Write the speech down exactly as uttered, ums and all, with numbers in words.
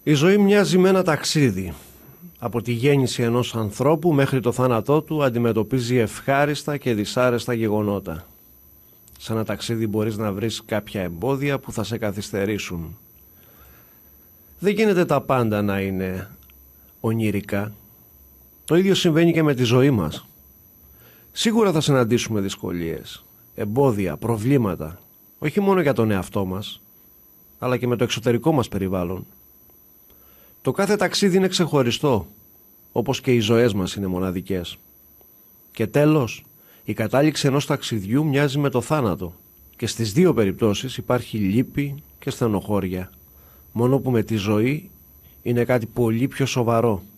Η ζωή μοιάζει με ένα ταξίδι. Από τη γέννηση ενός ανθρώπου μέχρι το θάνατό του αντιμετωπίζει ευχάριστα και δυσάρεστα γεγονότα. Σε ένα ταξίδι μπορείς να βρεις κάποια εμπόδια που θα σε καθυστερήσουν. Δεν γίνεται τα πάντα να είναι ονειρικά. Το ίδιο συμβαίνει και με τη ζωή μας. Σίγουρα θα συναντήσουμε δυσκολίες, εμπόδια, προβλήματα, όχι μόνο για τον εαυτό μας, αλλά και με το εξωτερικό μας περιβάλλον. Το κάθε ταξίδι είναι ξεχωριστό, όπως και οι ζωές μας είναι μοναδικές. Και τέλος, η κατάληξη ενός ταξιδιού μοιάζει με το θάνατο και στις δύο περιπτώσεις υπάρχει λύπη και στενοχώρια, μόνο που με τη ζωή είναι κάτι πολύ πιο σοβαρό.